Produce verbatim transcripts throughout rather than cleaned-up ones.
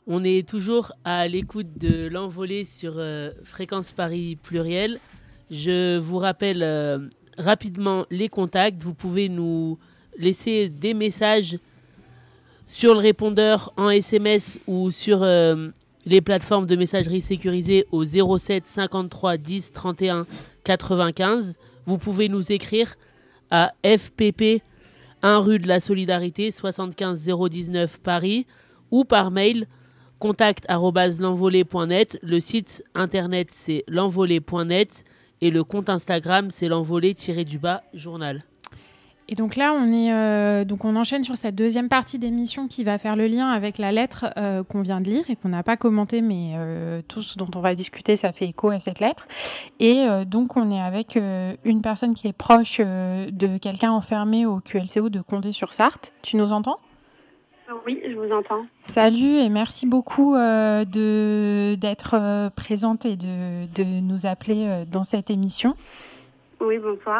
On est toujours à l'écoute de l'envolée sur euh, Fréquence Paris Pluriel. Je vous rappelle euh, rapidement les contacts. Vous pouvez nous laisser des messages sur le répondeur en S M S ou sur euh, les plateformes de messagerie sécurisées au zéro sept cinquante-trois dix trente et un quatre-vingt-quinze. Vous pouvez nous écrire à F P P un rue de la Solidarité soixante-quinze zéro dix-neuf Paris ou par mail contact arobase l'envolée point net. Le site internet c'est l'envolée point net et le compte Instagram c'est l'envolée-du-bas journal. Et donc là, on, est, euh, donc on enchaîne sur cette deuxième partie d'émission qui va faire le lien avec la lettre euh, qu'on vient de lire et qu'on n'a pas commentée, mais euh, tout ce dont on va discuter, ça fait écho à cette lettre. Et euh, donc, on est avec euh, une personne qui est proche euh, de quelqu'un enfermé au Q L C O de Condé-sur-Sarthe. Tu nous entends ? Oui, je vous entends. Salut et merci beaucoup euh, de, d'être euh, présente et de, de nous appeler euh, dans cette émission. Oui, bonsoir.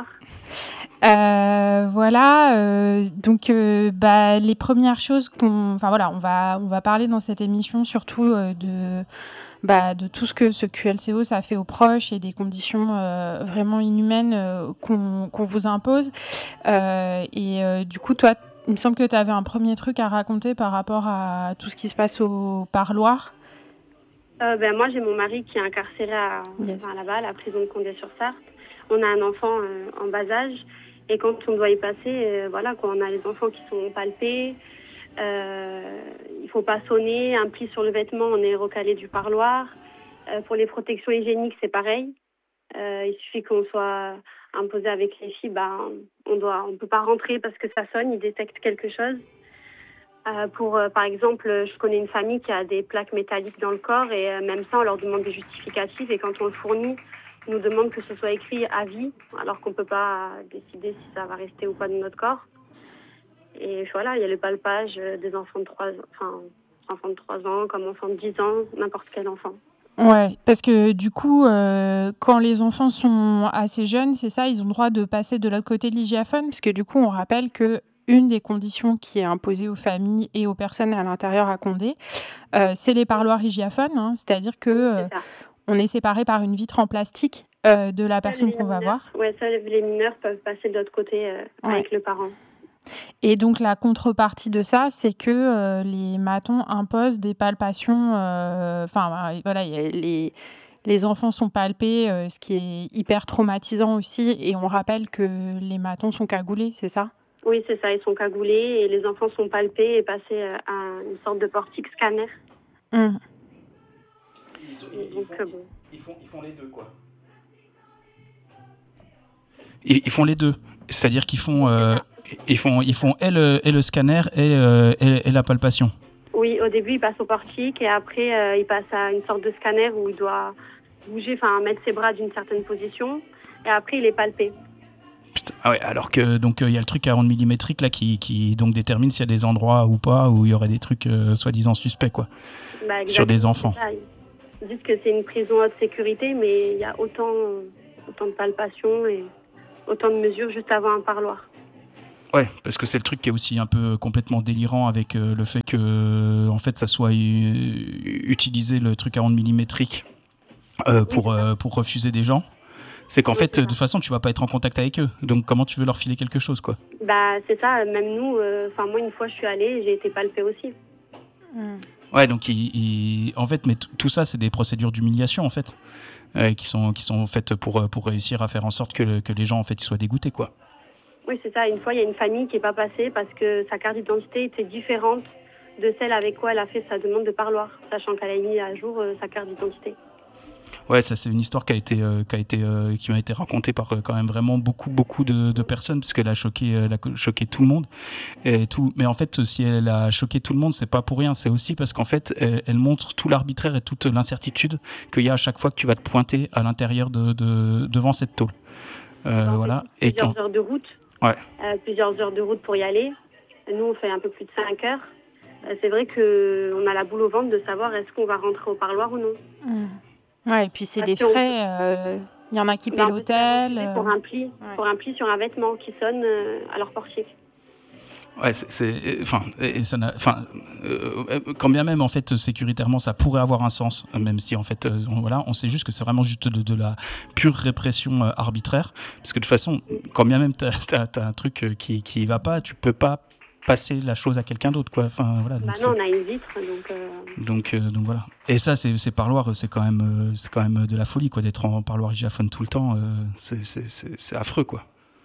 Euh, voilà, euh, donc euh, bah, les premières choses qu'on, enfin voilà, on va on va parler dans cette émission surtout euh, de bah, de tout ce que ce Q L C O ça fait aux proches et des conditions euh, vraiment inhumaines euh, qu'on qu'on vous impose. Euh, et euh, du coup, toi, il me semble que tu avais un premier truc à raconter par rapport à tout ce qui se passe au Parloir. Euh, ben moi, j'ai mon mari qui est incarcéré à, yes. enfin, là-bas, à la prison de Condé-sur-Sarthe. On a un enfant euh, en bas âge. Et quand on doit y passer, euh, voilà, quand on a les enfants qui sont palpés, euh, il faut pas sonner, un pli sur le vêtement, on est recalé du parloir. Euh, pour les protections hygiéniques, c'est pareil. Euh, il suffit qu'on soit imposé avec les filles, bah, on doit, on peut pas rentrer parce que ça sonne, ils détectent quelque chose. Euh, pour, euh, par exemple, je connais une famille qui a des plaques métalliques dans le corps et euh, même ça, on leur demande des justificatifs et quand on le fournit, on nous demande que ce soit écrit à vie, alors qu'on ne peut pas décider si ça va rester ou pas de notre corps. Et voilà, il y a le palpage des enfants de trois ans, enfin, enfants de trois ans, comme enfants de dix ans, n'importe quel enfant. Ouais, parce que du coup, euh, quand les enfants sont assez jeunes, c'est ça, ils ont le droit de passer de l'autre côté de l'hygiaphone, parce que du coup, on rappelle que une des conditions qui est imposée aux familles et aux personnes à l'intérieur à Condé, euh, c'est les parloirs hygiaphones, hein, c'est-à-dire que euh, on est séparé par une vitre en plastique euh, de la personne qu'on va voir. Oui, ça, les mineurs peuvent passer de l'autre côté euh, ouais. avec le parent. Et donc, la contrepartie de ça, c'est que euh, les matons imposent des palpations. Enfin, euh, voilà, y a les, les enfants sont palpés, euh, ce qui est hyper traumatisant aussi. Et on rappelle que les matons sont cagoulés, c'est ça ? Oui, c'est ça, ils sont cagoulés et les enfants sont palpés et passés à une sorte de portique scanner. Mmh. Ils, sont, ils, Donc, ils, font, bon. ils, font, ils font les deux, quoi. Ils, ils font les deux. C'est-à-dire qu'ils font, euh, ils font, ils font et, le, et le scanner et, euh, et, et la palpation. Oui, au début, il passe au portique et après, euh, il passe à une sorte de scanner où il doit bouger, enfin mettre ses bras d'une certaine position et après, il est palpé. Putain, ah ouais, alors que donc il euh, y a le truc à ondes millimétriques là qui, qui donc détermine s'il y a des endroits ou pas où il y aurait des trucs euh, soi-disant suspects, quoi, bah, sur des enfants. Ils disent que c'est une prison haute sécurité, mais il y a autant, autant de palpations et autant de mesures juste avant un parloir. Ouais, parce que c'est le truc qui est aussi un peu complètement délirant avec euh, le fait que en fait ça soit euh, utilisé le truc à ondes millimétriques euh, pour, oui, euh, pour refuser des gens. C'est qu'en oui, fait, c'est de toute façon, tu vas pas être en contact avec eux. Donc comment tu veux leur filer quelque chose, quoi ? Bah c'est ça, même nous, enfin euh, moi une fois je suis allée, j'ai été palpée aussi. Mm. Ouais, donc il, il, en fait, mais t- tout ça, c'est des procédures d'humiliation, en fait, euh, qui sont qui sont faites pour pour réussir à faire en sorte que que les gens en fait ils soient dégoûtés, quoi. Oui, c'est ça. Une fois, il y a une famille qui est pas passée parce que sa carte d'identité était différente de celle avec quoi elle a fait sa demande de parloir, sachant qu'elle a mis à jour euh, sa carte d'identité. Ouais, ça c'est une histoire qui a été euh, qui a été euh, qui m'a été racontée par euh, quand même vraiment beaucoup beaucoup de, de personnes parce qu'elle a choqué elle a choqué tout le monde et tout. Mais en fait, si elle a choqué tout le monde, c'est pas pour rien. C'est aussi parce qu'en fait, elle, elle montre tout l'arbitraire et toute l'incertitude qu'il y a à chaque fois que tu vas te pointer à l'intérieur de, de devant cette tôle. Euh, voilà. Et plusieurs quand... heures de route. Ouais. Euh, plusieurs heures de route pour y aller. Nous, on fait un peu plus de cinq heures. Euh, c'est vrai que on a la boule au ventre de savoir est-ce qu'on va rentrer au parloir ou non. Mmh. Ouais, et puis c'est Parce des frais. Il euh, y en a qui paient l'hôtel. Pour un pli, ouais. pour un pli sur un vêtement qui sonne euh, à leur portique. Ouais, c'est, c'est, enfin, et ça n'a, enfin, euh, quand bien même en fait sécuritairement ça pourrait avoir un sens, même si en fait, euh, on, voilà, on sait juste que c'est vraiment juste de, de la pure répression euh, arbitraire, parce que de toute façon, quand bien même t'as, t'as, t'as un truc euh, qui qui va pas, tu peux pas passer la chose à quelqu'un d'autre, quoi. Enfin voilà. Bah non, on a une vitre, donc. Euh... Donc euh, donc voilà. Et ça, c'est, c'est parloir, c'est quand même, euh, c'est quand même de la folie, quoi, d'être en parloir hijaphone tout le temps, euh, c'est, c'est, c'est, c'est affreux, quoi.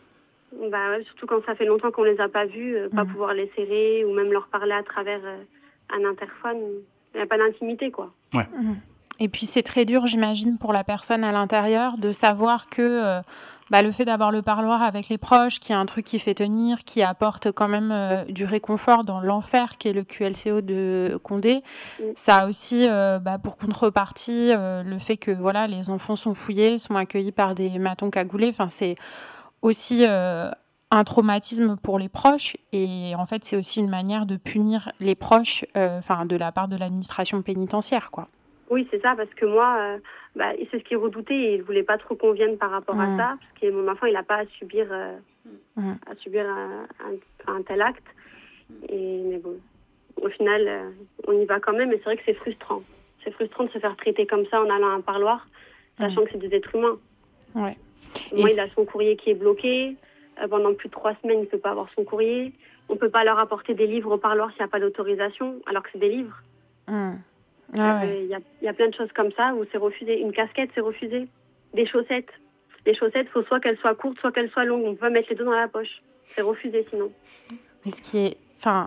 Bah ouais, surtout quand ça fait longtemps qu'on les a pas vus, euh, pas mmh. pouvoir les serrer ou même leur parler à travers euh, un interphone, il n'y a pas d'intimité, quoi. Ouais. Mmh. Et puis c'est très dur, j'imagine, pour la personne à l'intérieur de savoir que euh, bah, le fait d'avoir le parloir avec les proches, qui est un truc qui fait tenir, qui apporte quand même euh, du réconfort dans l'enfer qui est le Q L C O de Condé, mmh. ça a aussi euh, bah, pour contrepartie euh, le fait que voilà, les enfants sont fouillés, sont accueillis par des matons cagoulés, enfin c'est aussi euh, un traumatisme pour les proches et en fait c'est aussi une manière de punir les proches enfin euh, de la part de l'administration pénitentiaire, quoi. Oui, c'est ça, parce que moi euh, bah, c'est ce qu'il redoutait et il voulait pas trop qu'on vienne par rapport mmh. à ça, parce que mon enfant il a pas à subir euh, mmh. à subir un, un, un tel acte et mais bon au final euh, on y va quand même, et c'est vrai que c'est frustrant c'est frustrant de se faire traiter comme ça en allant à un parloir sachant mmh. que c'est des êtres humains. Ouais. Moi, il a son courrier qui est bloqué. Euh, pendant plus de trois semaines, il ne peut pas avoir son courrier. On ne peut pas leur apporter des livres au parloir s'il n'y a pas d'autorisation, alors que c'est des livres. Il mmh. ah ouais. euh, y, y a plein de choses comme ça où c'est refusé. Une casquette, c'est refusé. Des chaussettes. Les chaussettes, il faut soit qu'elles soient courtes, soit qu'elles soient longues. On ne peut pas mettre les deux dans la poche. C'est refusé sinon. Mais ce qui est... Enfin,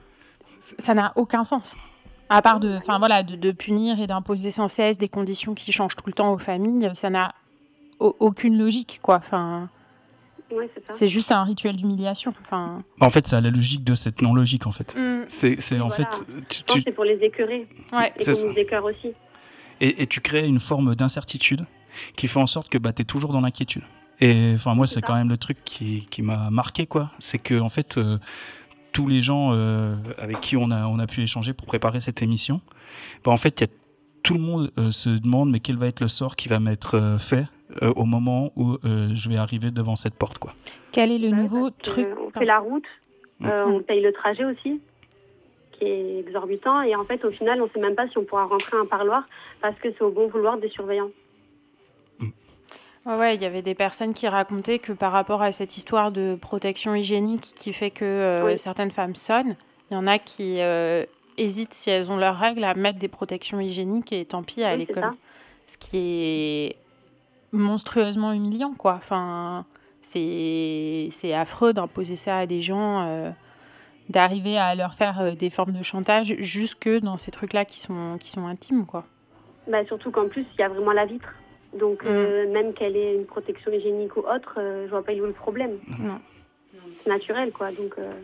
ça n'a aucun sens. À part de, enfin, voilà, de, de punir et d'imposer sans cesse des conditions qui changent tout le temps aux familles, ça n'a aucune logique, quoi. Enfin, ouais, c'est, ça. C'est juste un rituel d'humiliation. Enfin... En fait, ça a la logique de cette non-logique, en fait. Mmh. C'est, c'est en voilà. fait... Tu, Je pense tu... que c'est pour les écœurer. Ouais. Et qu'on nous écœure aussi. Et, et tu crées une forme d'incertitude qui fait en sorte que bah, tu es toujours dans l'inquiétude. Et enfin, moi, c'est, c'est quand même le truc qui, qui m'a marqué, quoi. C'est que, en fait, euh, tous les gens euh, avec qui on a, on a pu échanger pour préparer cette émission, bah, en fait, y a, tout le monde euh, se demande mais quel va être le sort qui va m'être euh, fait Euh, au moment où euh, je vais arriver devant cette porte, quoi. Quel est le ouais, nouveau truc euh, On fait la route, euh, mmh. on paye le trajet aussi, qui est exorbitant, et en fait, au final, on ne sait même pas si on pourra rentrer à un parloir parce que c'est au bon vouloir des surveillants. Mmh. Ouais, ouais, il y avait des personnes qui racontaient que par rapport à cette histoire de protection hygiénique qui fait que euh, oui. certaines femmes sonnent, il y en a qui euh, hésitent, si elles ont leurs règles, à mettre des protections hygiéniques, et tant pis, à oui, aller comme... Ce qui est monstrueusement humiliant, quoi. Enfin, c'est, c'est affreux d'imposer ça à des gens, euh, d'arriver à leur faire euh, des formes de chantage jusque dans ces trucs-là qui sont, qui sont intimes, quoi. Bah, surtout qu'en plus, il y a vraiment la vitre. Donc, mmh. euh, même qu'elle ait une protection hygiénique ou autre, euh, je vois pas où est le problème. Non. C'est naturel, quoi. Donc, euh...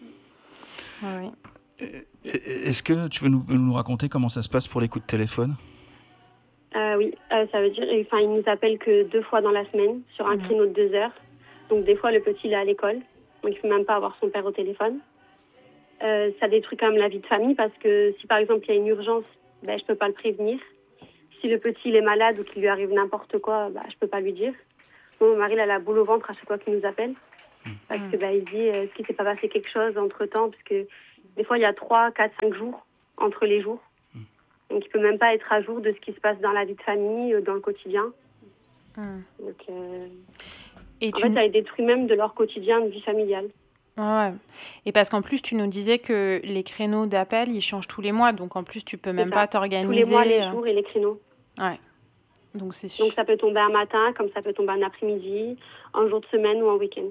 ouais, oui. Est-ce que tu veux nous, nous raconter comment ça se passe pour les coups de téléphone ? Euh, oui, euh, ça veut dire, enfin, il nous appelle que deux fois dans la semaine, sur un mmh. créneau de deux heures. Donc, des fois, le petit, il est à l'école, donc il ne peut même pas avoir son père au téléphone. Euh, ça détruit quand même la vie de famille, parce que si, par exemple, il y a une urgence, ben, je ne peux pas le prévenir. Si le petit, il est malade ou qu'il lui arrive n'importe quoi, ben, je ne peux pas lui dire. Bon, mon mari, il a la boule au ventre à chaque fois qu'il nous appelle, parce mmh. que ben, il dit, euh, est-ce qu'il ne s'est pas passé quelque chose entre-temps, parce que des fois, il y a trois, quatre, cinq jours entre les jours. Donc, il ne peut même pas être à jour de ce qui se passe dans la vie de famille, dans le quotidien. Mmh. Donc, euh... Et en tu... fait, ça les détruit même de leur quotidien de vie familiale. Ouais. Et parce qu'en plus, tu nous disais que les créneaux d'appel, ils changent tous les mois. Donc, en plus, tu ne peux même pas t'organiser. Tous les mois, les jours et les créneaux. Ouais. Donc, c'est sûr. Donc, ça peut tomber un matin, comme ça peut tomber un après-midi, un jour de semaine ou un week-end.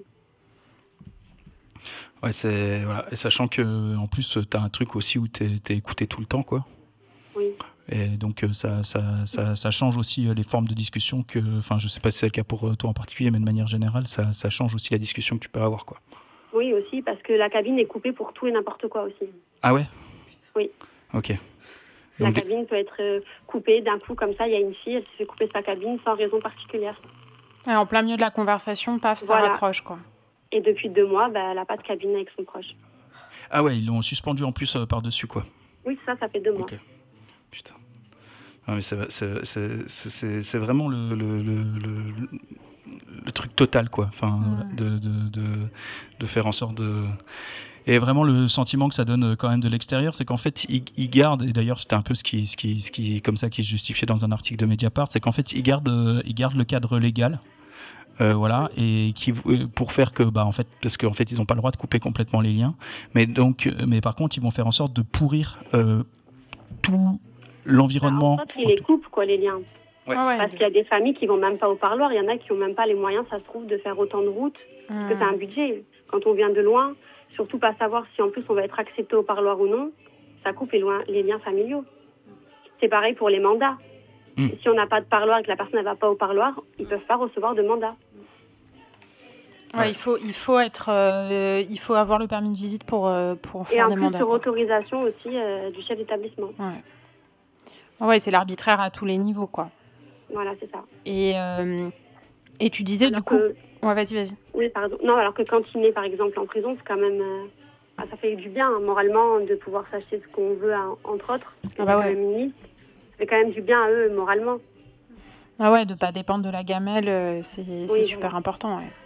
Ouais, c'est... Voilà. Et sachant qu'en plus, tu as un truc aussi où tu es écouté tout le temps, quoi. Oui. Et donc ça, ça, ça, ça change aussi les formes de discussion que, enfin, je sais pas si c'est le cas pour toi en particulier, mais de manière générale, ça, ça change aussi la discussion que tu peux avoir, quoi. Oui, aussi, parce que la cabine est coupée pour tout et n'importe quoi aussi. Ah ouais ? Oui. Ok. La donc... cabine peut être coupée d'un coup, comme ça, il y a une fille, elle se fait couper sa cabine sans raison particulière. Et en plein milieu de la conversation, paf, ça voilà. raccroche, quoi. Et depuis deux mois, bah, elle n'a pas de cabine avec son proche. Ah ouais, ils l'ont suspendu en plus euh, par-dessus, quoi. Oui, ça, ça fait deux mois. Ok. Putain. Non, mais c'est, c'est, c'est, c'est, c'est vraiment le, le, le, le, le truc total, quoi. Enfin, mmh. de, de, de, de faire en sorte de... Et vraiment, le sentiment que ça donne quand même de l'extérieur, c'est qu'en fait, ils, ils gardent, et d'ailleurs, c'était un peu ce qui, ce qui, ce qui, comme ça, qui se justifiait dans un article de Mediapart, c'est qu'en fait, ils gardent, euh, ils gardent le cadre légal. Euh, voilà, et qui, pour faire que, bah, en fait, parce qu'en fait, ils n'ont pas le droit de couper complètement les liens, mais donc, mais par contre, ils vont faire en sorte de pourrir euh, tout l'environnement. Bah, en fait, ils les coupent, quoi, les liens. Ouais. Ah ouais. Parce qu'il y a des familles qui vont même pas au parloir, il y en a qui ont même pas les moyens, ça se trouve, de faire autant de routes, parce Mmh. que c'est un budget. Quand on vient de loin, surtout pas savoir si en plus on va être accepté au parloir ou non, ça coupe les, loin, les liens familiaux. C'est pareil pour les mandats. Mmh. Si on n'a pas de parloir et que la personne ne va pas au parloir, ils ne peuvent pas recevoir de mandat. Ouais, ouais. Il faut, il faut être, euh, il faut avoir le permis de visite pour, euh, pour faire des mandats. Et en plus sur autorisation aussi euh, du chef d'établissement. Ouais. Ouais, c'est l'arbitraire à tous les niveaux, quoi. Voilà, c'est ça. Et, euh, et tu disais alors du coup... Que... Ouais, vas-y, vas-y. Oui, pardon. Non, alors que quand il est, par exemple, en prison, c'est quand même... Euh... Ah, ça fait du bien, hein, moralement, de pouvoir s'acheter ce qu'on veut, hein, entre autres. Ah bah ouais. Le ministre. Ça fait quand même du bien à eux, moralement. Ah ouais, de ne pas dépendre de la gamelle, euh, c'est, oui, c'est super voilà. important, ouais.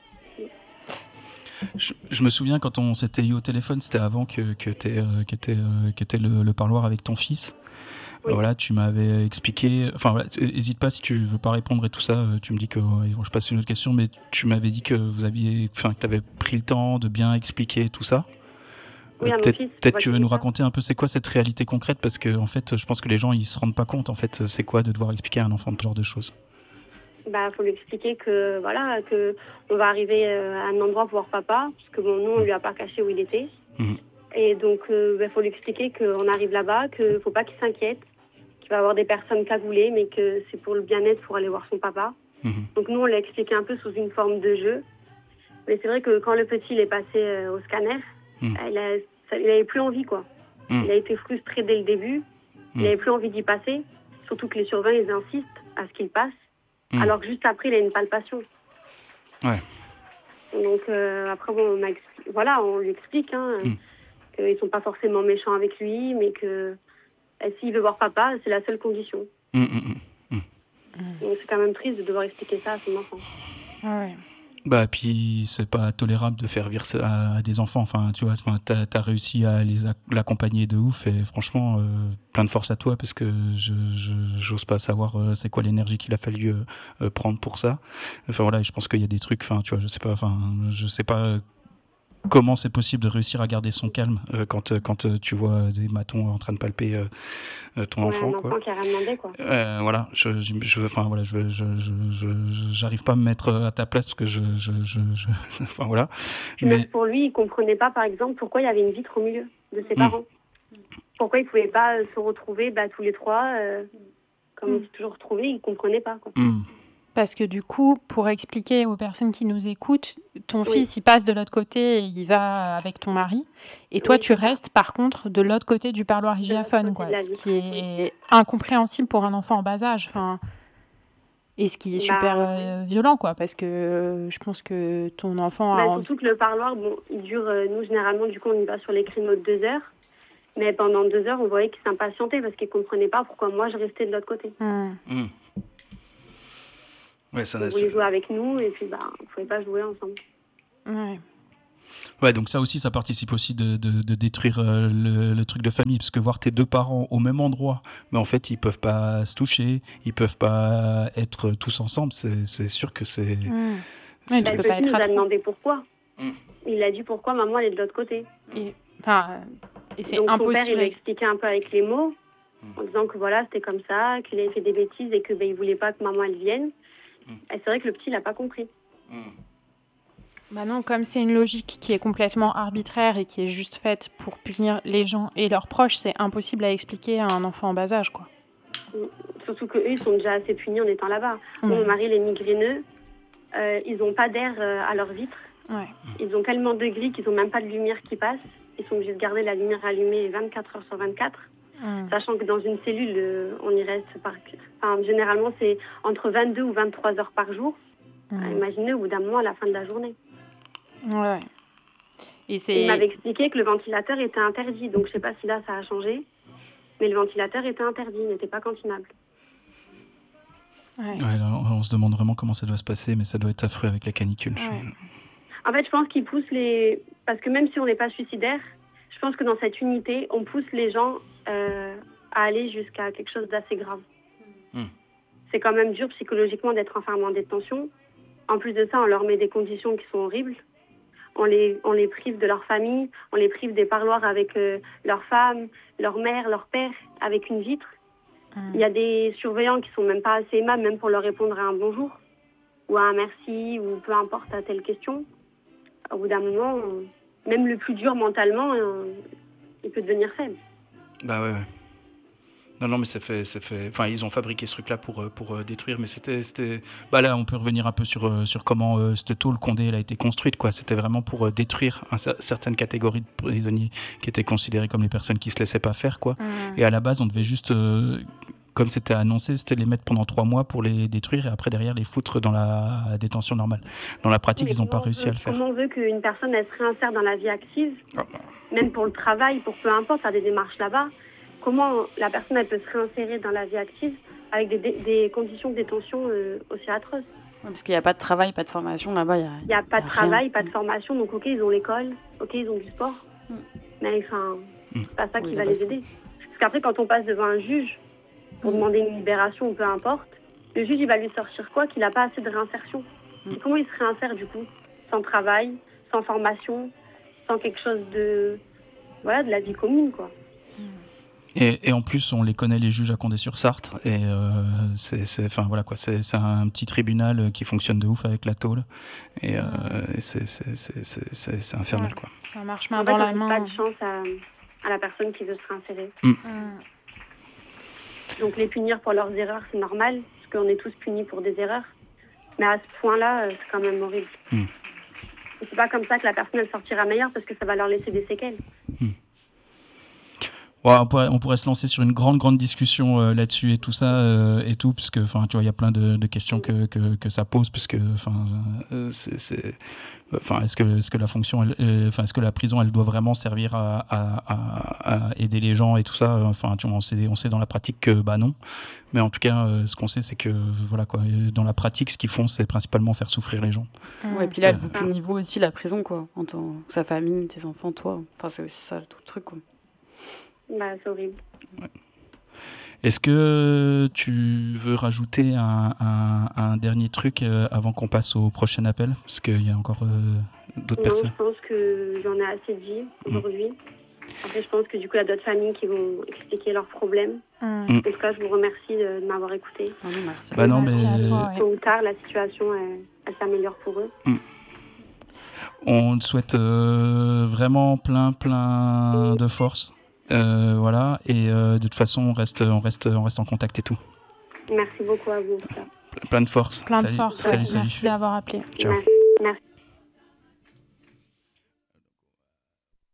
Je, je me souviens quand on s'était eu au téléphone, c'était avant que, que tu aies euh, le, le parloir avec ton fils. Oui. Voilà, tu m'avais expliqué. Enfin, voilà, n'hésite pas si tu veux pas répondre et tout ça. Tu me dis que ouais, je passe une autre question, mais tu m'avais dit que vous aviez, enfin, que tu avais pris le temps de bien expliquer tout ça. Oui, euh, peut-être, fils, peut-être tu veux nous raconter un peu c'est quoi cette réalité concrète, parce que en fait, je pense que les gens ils se rendent pas compte en fait, c'est quoi de devoir expliquer à un enfant ce genre de choses. Bah, faut lui expliquer que voilà, que on va arriver à un endroit pour voir papa, parce que bon, nous on lui a pas caché où il était. Mmh. Et donc, euh, bah, faut lui expliquer qu'on arrive là-bas, qu'il faut pas qu'il s'inquiète, qu'il va y avoir des personnes cagoulées, mais que c'est pour le bien-être, pour aller voir son papa. Mmh. Donc nous on l'a expliqué un peu sous une forme de jeu. Mais c'est vrai que quand le petit il est passé euh, au scanner, mmh. il, a, ça, il avait plus envie quoi. Mmh. Il a été frustré dès le début. Mmh. Il avait plus envie d'y passer. Surtout que les surveillants ils insistent à ce qu'il passe. Mmh. Alors que juste après, il a une palpation. Ouais. Donc euh, après, bon, on, a expli- voilà, on lui explique hein, mmh. qu'ils ne sont pas forcément méchants avec lui, mais que euh, s'il veut voir papa, c'est la seule condition. Mmh, mmh, mmh. Donc c'est quand même triste de devoir expliquer ça à son enfant. Ah ouais. Bah puis c'est pas tolérable de faire vivre ça à des enfants. Enfin, tu vois, enfin, t'as, t'as réussi à les a- l'accompagner de ouf et franchement, euh, plein de force à toi parce que je, je j'ose pas savoir euh, c'est quoi l'énergie qu'il a fallu euh, euh, prendre pour ça. Enfin voilà, je pense qu'il y a des trucs. Enfin, tu vois, je sais pas. Enfin, je sais pas. Euh, Comment c'est possible de réussir à garder son calme euh, quand, euh, quand euh, tu vois des matons en train de palper euh, euh, ton ouais, enfant, un quoi. enfant qui a rien demandé, quoi. Euh, voilà, je, je, je, enfin voilà, je, je, je, je, j'arrive pas à me mettre à ta place parce que je, je, je, je enfin voilà. Puis mais... même pour lui, il comprenait pas, par exemple, pourquoi il y avait une vitre au milieu de ses mmh. parents. Pourquoi ils pouvaient pas se retrouver, bah, tous les trois, euh, comme mmh. ils s'étaient toujours retrouvés, il comprenait pas, quoi. Mmh. Parce que du coup, pour expliquer aux personnes qui nous écoutent, ton oui. fils, il passe de l'autre côté et il va avec ton mari. Et toi, oui, tu restes, ça. Par contre, de l'autre côté du parloir hygiaphone, quoi. Ce qui est incompréhensible pour un enfant en bas âge. Enfin, et ce qui est bah, super euh, violent, quoi. Parce que euh, je pense que ton enfant bah, a... Surtout que le parloir, bon, il dure... Euh, nous, généralement, du coup, on y va sur les créneaux de deux heures. Mais pendant deux heures, on voyait qu'il s'impatientait parce qu'il ne comprenait pas pourquoi moi, je restais de l'autre côté. Mmh. Mmh. Ouais, ça, ils voulaient jouer avec nous et puis bah, on ne pouvait pas jouer ensemble. Ouais. Ouais, donc ça aussi, ça participe aussi de, de, de détruire euh, le, le truc de famille, parce que voir tes deux parents au même endroit, mais en fait, ils peuvent pas se toucher, ils peuvent pas être tous ensemble, c'est, c'est sûr que c'est... Mmh. c'est... Ouais, bah, le petit nous a demandé pourquoi. Mmh. Il a dit pourquoi maman, elle est de l'autre côté. Et, enfin, et c'est donc impossible. Son père, il a expliqué un peu avec les mots, mmh. en disant que voilà, c'était comme ça, qu'il avait fait des bêtises et qu'il bah, ne voulait pas que maman, elle vienne. Et c'est vrai que le petit, il n'a pas compris. Mmh. Bah non, comme c'est une logique qui est complètement arbitraire et qui est juste faite pour punir les gens et leurs proches, c'est impossible à expliquer à un enfant en bas âge, quoi. Mmh. Surtout qu'eux, ils sont déjà assez punis en étant là-bas. Mmh. Mon mari, les migraineux, euh, ils n'ont pas d'air euh, à leurs vitres. Ouais. Ils ont tellement de gris qu'ils n'ont même pas de lumière qui passe. Ils sont obligés de garder la lumière allumée vingt-quatre heures sur vingt-quatre. Mmh. Sachant que dans une cellule, euh, on y reste par... Enfin, généralement, c'est entre vingt-deux ou vingt-trois heures par jour. Mmh. Euh, imaginez, au bout d'un moment, à la fin de la journée. Ouais. Et c'est... Il m'avait expliqué que le ventilateur était interdit. Donc, je ne sais pas si là, ça a changé. Mais le ventilateur était interdit, il n'était pas cantinable. Ouais. Ouais, là, on se demande vraiment comment ça doit se passer, mais ça doit être affreux avec la canicule. Ouais. En fait, je pense qu'ils poussent les... Parce que même si on n'est pas suicidaire, je pense que dans cette unité, on pousse les gens euh, à aller jusqu'à quelque chose d'assez grave. Mmh. C'est quand même dur psychologiquement d'être enfermé en détention. En plus de ça, on leur met des conditions qui sont horribles. On les, on les prive de leur famille, on les prive des parloirs avec euh, leur femme, leur mère, leur père, avec une vitre. Mmh. Il y a des surveillants qui sont même pas assez aimables, même pour leur répondre à un bonjour, ou à un merci, ou peu importe à telle question. Au bout d'un moment, on, même le plus dur mentalement, on, il peut devenir faible. Bah ouais, ouais. Non, non, mais ça fait, ça fait. Enfin, ils ont fabriqué ce truc-là pour, pour euh, détruire, mais c'était, c'était. Bah là, on peut revenir un peu sur, euh, sur comment euh, cette tôle Condé elle a été construite, quoi. C'était vraiment pour euh, détruire un, certaines catégories de prisonniers qui étaient considérés comme les personnes qui se laissaient pas faire, quoi. Mmh. Et à la base, on devait juste, euh, comme c'était annoncé, c'était les mettre pendant trois mois pour les détruire et après derrière les foutre dans la détention normale. Dans la pratique, mais ils n'ont pas réussi veut, à le faire. Comment on veut qu'une personne elle se réinsère dans la vie active, ah. même pour le travail, pour peu importe, faire des démarches là-bas. Comment la personne elle peut se réinsérer dans la vie active avec des, des conditions de détention euh, aussi atroces. Ouais, parce qu'il n'y a pas de travail, pas de formation là-bas. Il n'y a, a pas y a de travail, rien. Pas de formation. Donc ok, ils ont l'école, ok, ils ont du sport. Mm. Mais enfin, mm. c'est pas ça qui oui, va les aider. Parce qu'après, quand on passe devant un juge pour mm. demander une libération ou peu importe, le juge il va lui sortir quoi? Qu'il n'a pas assez de réinsertion. Mm. Et comment il se réinsère du coup? Sans travail, sans formation, sans quelque chose de, voilà, de la vie commune, quoi. Et, et en plus, on les connaît, les juges à Condé-sur-Sarthe, et euh, c'est, c'est, enfin voilà quoi, c'est, c'est un petit tribunal qui fonctionne de ouf avec la tôle, et, euh, et c'est, c'est, c'est, c'est, c'est, c'est infernal, quoi. Ça marche main dans la main. On n'a pas de chance à, à la personne qui veut se réinsérer. Mm. Mm. Donc les punir pour leurs erreurs, c'est normal, parce qu'on est tous punis pour des erreurs, mais à ce point-là, c'est quand même horrible. Mm. Et c'est pas comme ça que la personne elle sortira meilleure, parce que ça va leur laisser des séquelles. Mm. Ouais, on, pourrait, on pourrait se lancer sur une grande grande discussion euh, là-dessus et tout ça euh, et tout, puisque enfin tu vois il y a plein de, de questions que, que que ça pose, puisque enfin euh, c'est, c'est enfin est-ce que est-ce que la fonction enfin euh, est-ce que la prison elle doit vraiment servir à, à, à, à aider les gens et tout ça, enfin tu vois on sait on sait dans la pratique que bah non, mais en tout cas euh, ce qu'on sait c'est que voilà quoi, dans la pratique ce qu'ils font c'est principalement faire souffrir les gens. Ouais, et puis là elle vous punit vous aussi la prison quoi, en tant que sa famille, tes enfants, toi, enfin c'est aussi ça tout le truc quoi. Bah, c'est horrible. Ouais. Est-ce que tu veux rajouter un, un, un dernier truc euh, avant qu'on passe au prochain appel? Parce qu'il y a encore euh, d'autres non, personnes. Je pense que j'en ai assez dit aujourd'hui. Mmh. Après, je pense que du coup, il y a d'autres familles qui vont expliquer leurs problèmes. Mmh. En tout cas, je vous remercie de, de m'avoir écouté. Oh, non, merci. Bah non, merci mais... à toi, Tôt ouais. ou tard, la situation, elle, elle s'améliore pour eux. Mmh. On te souhaite euh, vraiment plein, plein de force. Euh, voilà, et euh, de toute façon on reste, on, reste, on reste en contact et tout. Merci beaucoup à vous. Plein de force. Plein salut. de force, salut, ouais. salut. Merci d'avoir appelé. Ciao. Merci. Merci.